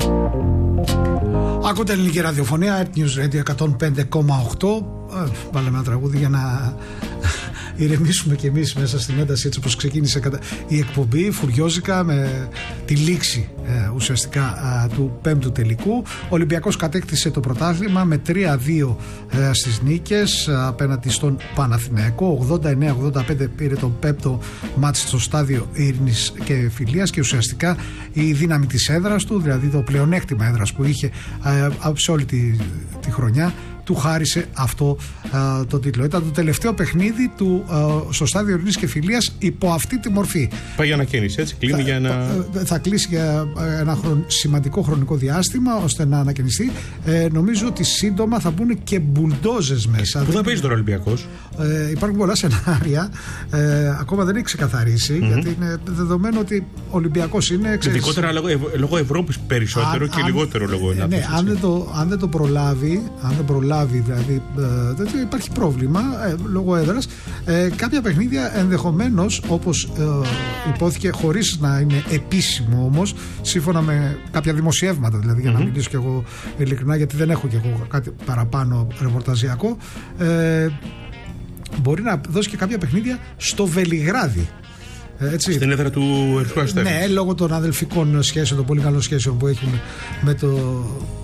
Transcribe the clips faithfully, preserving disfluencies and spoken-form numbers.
Ακούτε ελληνική ραδιοφωνία, News Radio εκατόν πέντε κόμμα οκτώ. Βάλαμε ένα τραγούδι για να ηρεμήσουμε κι εμείς μέσα στην ένταση, έτσι όπως ξεκίνησε η εκπομπή, φουριόζικα, με τη λήξη ε, ουσιαστικά ε, του πέμπτου τελικού. Ο Ολυμπιακός κατέκτησε το πρωτάθλημα με τρία δύο ε, στις νίκες ε, απέναντι στον Παναθηναϊκό. ογδόντα εννέα ογδόντα πέντε πήρε τον πέμπτο μάτς στο στάδιο Ειρήνης και Φιλίας, και ουσιαστικά η δύναμη της έδρας του, δηλαδή το πλεονέκτημα έδρας που είχε ε, σε όλη τη, τη χρονιά, του χάρισε αυτό α, το τίτλο. Ήταν το τελευταίο παιχνίδι του α, στο στάδιο Ειρήνης και Φιλίας υπό αυτή τη μορφή. Πάει για ανακαίνιση, έτσι. Κλείνει θα, για ένα... θα, θα κλείσει για ένα χρον, σημαντικό χρονικό διάστημα ώστε να ανακαινιστεί. Ε, νομίζω ότι σύντομα θα μπουν και μπουλντόζες μέσα. Πού θα παίζει τώρα ο Ολυμπιακός? Ε, υπάρχουν πολλά σενάρια. Ε, ακόμα δεν έχει ξεκαθαρίσει, mm-hmm. γιατί είναι δεδομένο ότι ο Ολυμπιακός είναι. Ειδικότερα λόγω, ευ, λόγω Ευρώπης περισσότερο αν, και αν, λιγότερο λόγω ε, ναι, αν, δεν το, αν δεν το προλάβει, αν δεν προλάβει δηλαδή, ε, υπάρχει πρόβλημα ε, λόγω έδρας. Ε, κάποια παιχνίδια ενδεχομένως, όπως ε, υπόθηκε, χωρίς να είναι επίσημο όμως, σύμφωνα με κάποια δημοσιεύματα, δηλαδή, για mm-hmm. να μιλήσω κι εγώ ειλικρινά, γιατί δεν έχω κι εγώ κάτι παραπάνω ρεπορταζιακό, ε, μπορεί να δώσει και κάποια παιχνίδια στο Βελιγράδι. Έτσι. Στην έδρα του Ερυθρού Αστέρου. Ναι, λόγω των αδελφικών σχέσεων, των πολύ καλών σχέσεων που έχουν με το.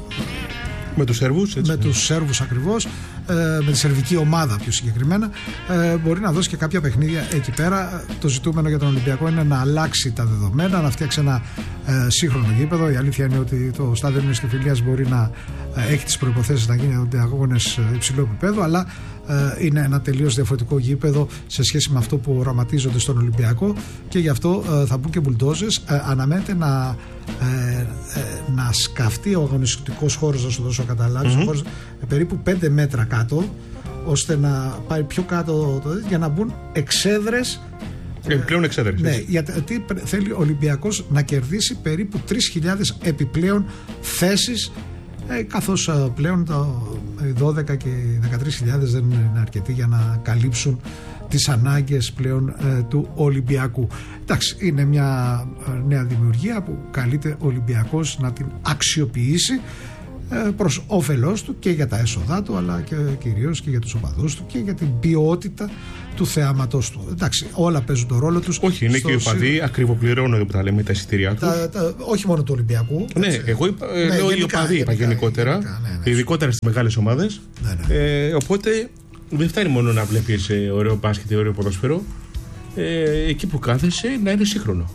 Με τους Σέρβους, έτσι. Με τους Σέρβους ακριβώς, ε, με τη σερβική ομάδα πιο συγκεκριμένα, ε, μπορεί να δώσει και κάποια παιχνίδια εκεί πέρα. Το ζητούμενο για τον Ολυμπιακό είναι να αλλάξει τα δεδομένα, να φτιάξει ένα ε, σύγχρονο γήπεδο. Η αλήθεια είναι ότι το στάδιο Ειρήνης και Φιλίας μπορεί να ε, έχει τις προϋποθέσεις να γίνει αγώνες υψηλού επίπεδου, αλλά ε, είναι ένα τελείως διαφορετικό γήπεδο σε σχέση με αυτό που οραματίζονται στον Ολυμπιακό, και γι' αυτό ε, θα μπουν και μπουλντόζες. Ε, αναμένεται να, ε, ε, να σκαφτεί ο αγωνιστικός χώρος, να σου δώσω καταλάβεις, mm-hmm. χώρος, περίπου πέντε μέτρα κάτω, ώστε να πάει πιο κάτω το, για να μπουν εξέδρες. Επιπλέον εξέδρες. Ναι, γιατί θέλει ο Ολυμπιακός να κερδίσει περίπου τρεις χιλιάδες επιπλέον θέσεις, ε, καθώς ε, πλέον το δώδεκα και δεκατρείς χιλιάδες δεν είναι αρκετοί για να καλύψουν τις ανάγκες πλέον ε, του Ολυμπιακού. Εντάξει, είναι μια ε, νέα δημιουργία που καλείται ο Ολυμπιακός να την αξιοποιήσει προς όφελός του και για τα έσοδά του, αλλά και κυρίως και για τους οπαδούς του και για την ποιότητα του θεάματος του. Εντάξει, όλα παίζουν τον ρόλο τους. Όχι, είναι και οι οπαδοί ακριβοπληρώνουν, που τα λέμε, τα εισιτήριά τους. Τα, τα, όχι μόνο του Ολυμπιακού. Ναι, έτσι. Εγώ είπα, ναι, λέω οι οπαδοί είπα γενικότερα, γενικά, ναι, ναι. ειδικότερα στις μεγάλες ομάδες. Ναι, ναι. Ε, οπότε δεν φτάνει μόνο να βλέπεις ε, ωραίο μπάσκετ ή ωραίο ποδόσφαιρο. Ε, εκεί που κάθεσαι να είναι σύγχρονο.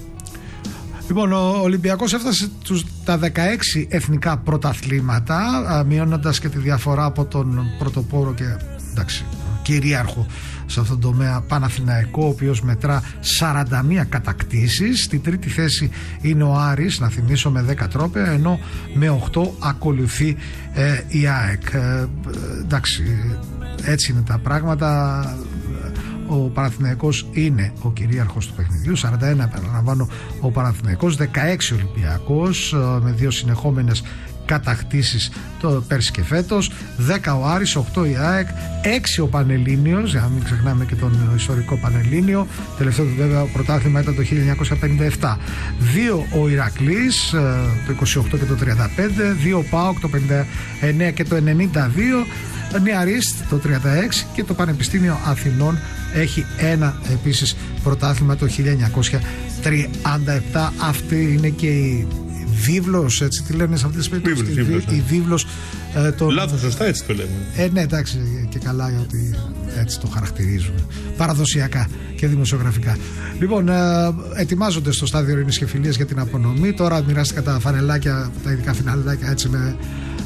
Λοιπόν, ο Ολυμπιακός έφτασε τους, τα δεκαέξι εθνικά πρωταθλήματα, μειώνοντας και τη διαφορά από τον πρωτοπόρο και εντάξει, κυρίαρχο σε αυτόν τον τομέα Παναθηναϊκό, ο οποίος μετρά σαράντα μία κατακτήσεις. Στη τρίτη θέση είναι ο Άρης, να θυμίσω, με δέκα τρόπαια, ενώ με οκτώ ακολουθεί ε, η ΑΕΚ. Ε, εντάξει, έτσι είναι τα πράγματα. Ο Παναθηναϊκός είναι ο κυρίαρχος του παιχνιδιού, σαράντα ένα επαναλαμβάνω ο Παναθηναϊκός, δεκαέξι Ολυμπιακός με δύο συνεχόμενες κατακτήσεις το πέρσι και φέτος, δέκα ο Άρης, οκτώ η ΑΕΚ, έξι ο Πανελλήνιος, για να μην ξεχνάμε και τον ιστορικό Πανελλήνιο, τελευταίο του βέβαια πρωτάθλημα ήταν το χίλια εννιακόσια πενήντα επτά, δύο ο Ηρακλής το είκοσι οκτώ και το τριάντα πέντε, δύο ο ΠΑΟΚ το πενήντα εννέα και το ενενήντα δύο, Νεαρίστ το τριάντα έξι και το Πανεπιστήμιο Αθηνών έχει ένα επίσης πρωτάθλημα το χίλια εννιακόσια τριάντα επτά. Αυτή είναι και η βίβλος, έτσι τη λένε σε αυτές τις περιπτώσεις, η, βίβλος, ναι. η βίβλος ε, των... Λάθος, σωστά έτσι το λέμε. Ε, ναι, εντάξει, και καλά ότι έτσι το χαρακτηρίζουν παραδοσιακά και δημοσιογραφικά. Λοιπόν, ε, ετοιμάζονται στο στάδιο Ειρήνης και Φιλίας για την απονομή. Τώρα μοιράστηκα τα φανελάκια, τα ειδικά φιναλάκια, έτσι με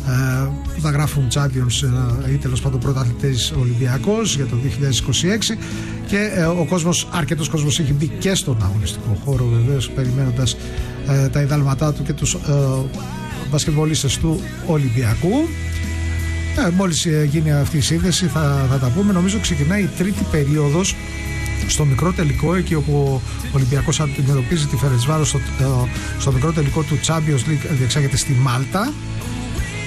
που θα γράφουν Champions ή τέλος πάντων πρωταθλητής Ολυμπιακός για το δύο χιλιάδες είκοσι έξι, και ε, ο κόσμος, αρκετός κόσμος έχει μπει και στον αγωνιστικό χώρο, βεβαίως περιμένοντας ε, τα ιδάλματά του και τους ε, μπασκετμπολίστες του Ολυμπιακού. Ε, μόλις ε, γίνει αυτή η σύνδεση θα, θα τα πούμε. Νομίζω ξεκινάει η τρίτη περίοδος στο μικρό τελικό, εκεί όπου ο Ολυμπιακός αντιμετωπίζει τη Φερεντσβάρος στο, στο μικρό τελικό του Champions League, διεξάγεται στη Μάλτα.